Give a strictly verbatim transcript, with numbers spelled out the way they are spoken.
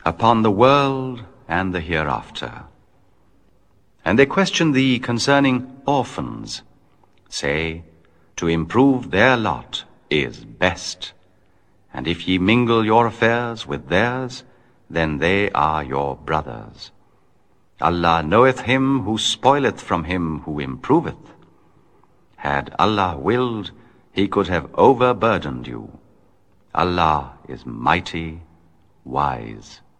upon the world and the hereafter. And they question thee concerning orphans. Say, to improve their lot is best. And if ye mingle your affairs with theirs, then they are your brothers. Allah knoweth him who spoileth from him who improveth. Had Allah willed, he could have overburdened you. Allah is mighty, wise.